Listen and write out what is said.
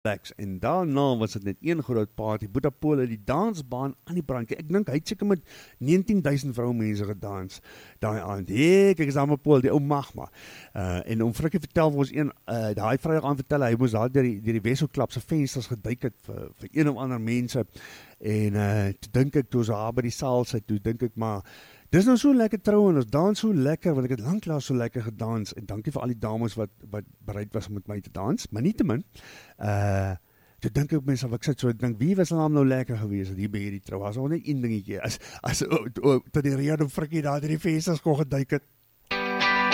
relax. En daarna was dit net een groot party, Boetapole, die dansbaan aan die brand. Ek dink hy het seker met 19.000 vroumense gedans daai aand. Kyk is daar op Pool, die ou Magma. En om Frikkie vertel vir ons daai Vrydag aan vertel hy moes daar deur die Wesselklap se vensters geduik het vir een of ander mense. En toe dink ek toe ons daar by die saal sit, toe dink ek maar dis nou so lekker trou en ons dans so lekker, want ek het lanklaas so lekker gedans, en dankie vir al die dames wat bereid was om met my te dans, maar nietemin, toe dink ek mense, ek sit so, ek dink, wie was nou lekker geweest, hier by hierdie trou, was al net een dingetjie, as tot die rede Frikkie daar die vensters kon geduik het,